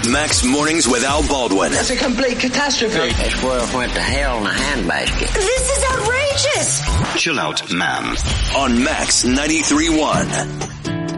Max Mornings with Al Baldwin. That's a complete catastrophe. This world went to hell in a handbasket. This is outrageous. Chill Out Man on Max 93.1.